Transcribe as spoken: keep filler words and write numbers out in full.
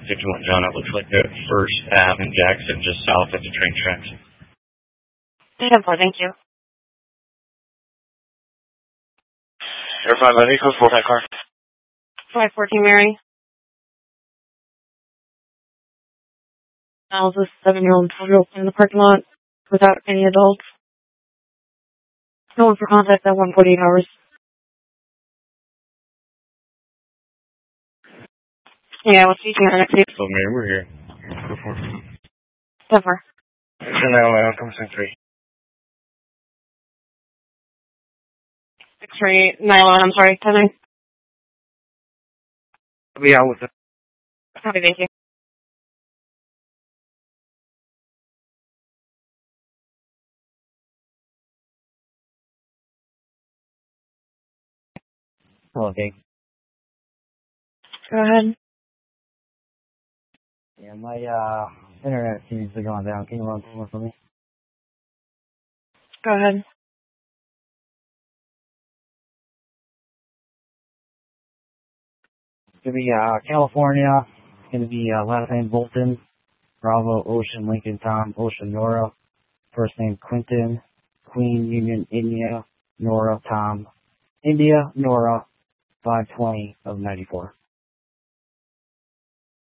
fifty-one John, it looks like the First Ave in Jackson, just south of the train tracks. ten four, thank you. Air five ninety, code four five car. five fourteen Mary. I was a seven-year-old twelve-year-old in the parking lot without any adults. No one for contact at one forty-eight hours. Yeah, I was teaching our next week. So, Mary, we're here. Go for it. ten four. nine eleven, come six three. six three nine eleven, I'm sorry, ten nine. I'll be out with it. Copy, thank you. Hello, Dave. Go ahead. Yeah, my uh, internet seems to be going down. Can you run through for me? Go ahead. It's going to be uh, California. It's going to be uh, last name Bolton. Bravo, Ocean, Lincoln, Tom, Ocean, Nora. First name Quinton. Queen, Union, India, Nora, Tom. India, Nora. five twenty of ninety-four.